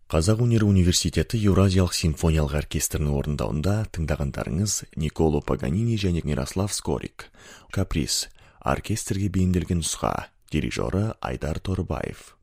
Қазақ өнер университеті Еуразиялық симфониялық оркестрінің орындауында тыңдағандарыңыз Николо Паганини және Мирослав Скорик. Каприз. Оркестрге бейімделген нұсқа. Дирижері Айдар Торыбаев.